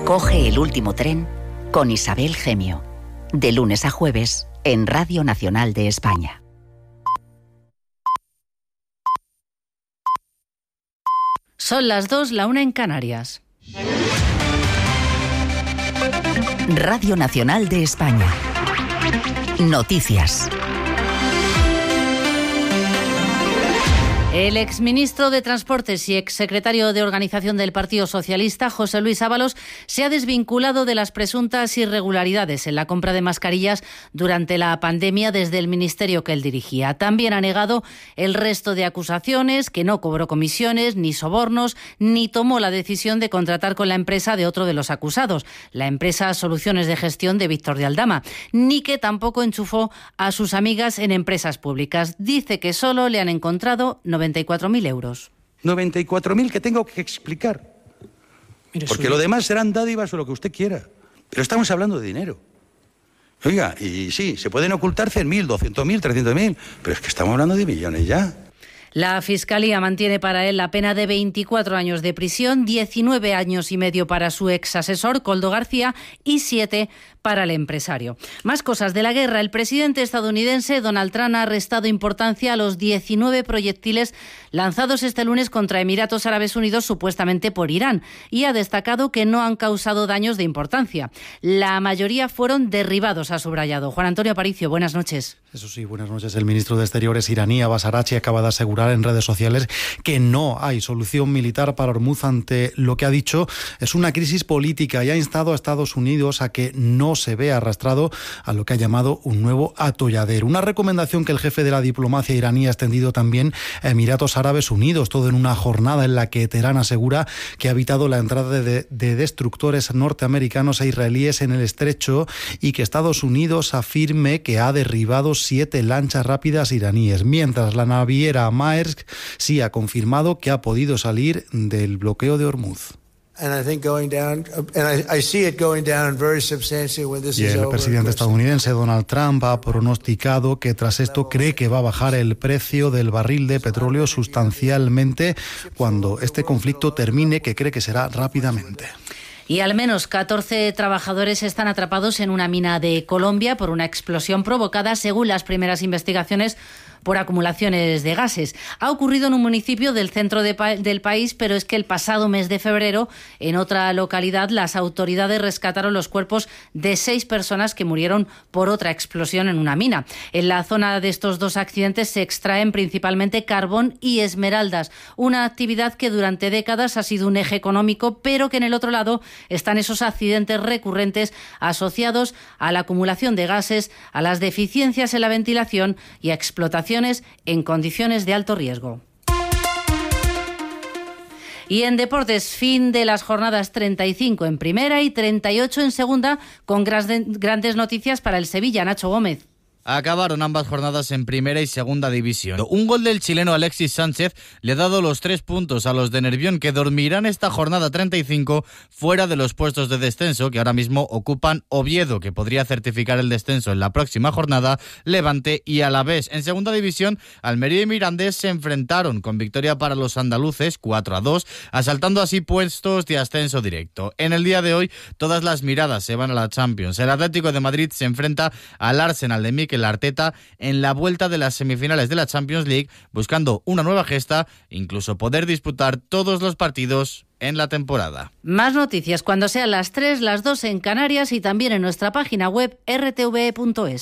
Coge el último tren con Isabel Gemio. De lunes a jueves en Radio Nacional de España. Son las 2, la 1 en Canarias. Radio Nacional de España. Noticias. El exministro de Transportes y exsecretario de Organización del Partido Socialista, José Luis Ábalos, se ha desvinculado de las presuntas irregularidades en la compra de mascarillas durante la pandemia desde el ministerio que él dirigía. También ha negado el resto de acusaciones, que no cobró comisiones ni sobornos, ni tomó la decisión de contratar con la empresa de otro de los acusados, la empresa Soluciones de Gestión de Víctor de Aldama, ni que tampoco enchufó a sus amigas en empresas públicas. Dice que solo le han encontrado 94.000 euros. 94.000 que tengo que explicar. Porque lo demás serán dádivas o lo que usted quiera. Pero estamos hablando de dinero. Oiga, y sí, se pueden ocultar 100.000, 200.000, 300.000, pero es que estamos hablando de millones ya. La Fiscalía mantiene para él la pena de 24 años de prisión, 19 años y medio para su exasesor, Koldo García, y 7 para el empresario. Más cosas de la guerra. El presidente estadounidense Donald Trump ha restado importancia a los 19 proyectiles lanzados este lunes contra Emiratos Árabes Unidos, supuestamente por Irán, y ha destacado que no han causado daños de importancia. La mayoría fueron derribados, ha subrayado. Juan Antonio Aparicio, buenas noches. Eso sí, buenas noches. El ministro de Exteriores iraní, Abbas Araghchi, acaba de asegurar en redes sociales que no hay solución militar para Hormuz ante lo que ha dicho es una crisis política, y ha instado a Estados Unidos a que no se vea arrastrado a lo que ha llamado un nuevo atolladero. Una recomendación que el jefe de la diplomacia iraní ha extendido también a Emiratos Árabes Unidos, todo en una jornada en la que Teherán asegura que ha evitado la entrada de destructores norteamericanos e israelíes en el estrecho, y que Estados Unidos afirme que ha derribado 7 lanchas rápidas iraníes, mientras la naviera Maersk sí ha confirmado que ha podido salir del bloqueo de Hormuz. Y el presidente estadounidense Donald Trump ha pronosticado que tras esto cree que va a bajar el precio del barril de petróleo sustancialmente cuando este conflicto termine, que cree que será rápidamente. Y al menos 14 trabajadores están atrapados en una mina de Colombia por una explosión provocada, según las primeras investigaciones, por acumulaciones de gases. Ha ocurrido en un municipio del centro del país, pero es que el pasado mes de febrero, en otra localidad, las autoridades rescataron los cuerpos de 6 personas que murieron por otra explosión en una mina. En la zona de estos dos accidentes se extraen principalmente carbón y esmeraldas, una actividad que durante décadas ha sido un eje económico, pero que en el otro lado están esos accidentes recurrentes asociados a la acumulación de gases, a las deficiencias en la ventilación y a explotación en condiciones de alto riesgo. Y en deportes, fin de las jornadas 35 en primera y 38 en segunda, con grandes noticias para el Sevilla. Nacho Gómez. Acabaron ambas jornadas en primera y segunda división. Un gol del chileno Alexis Sánchez le ha dado los 3 puntos a los de Nervión, que dormirán esta jornada 35 fuera de los puestos de descenso que ahora mismo ocupan Oviedo, que podría certificar el descenso en la próxima jornada, Levante y Alavés. En segunda división, Almería y Mirandés se enfrentaron con victoria para los andaluces 4-2, asaltando así puestos de ascenso directo. En el día de hoy, todas las miradas se van a la Champions. El Atlético de Madrid se enfrenta al Arsenal de Mikel Arteta en la vuelta de las semifinales de la Champions League, buscando una nueva gesta, incluso poder disputar todos los partidos en la temporada. Más noticias cuando sean las 3, las 2 en Canarias y también en nuestra página web rtve.es.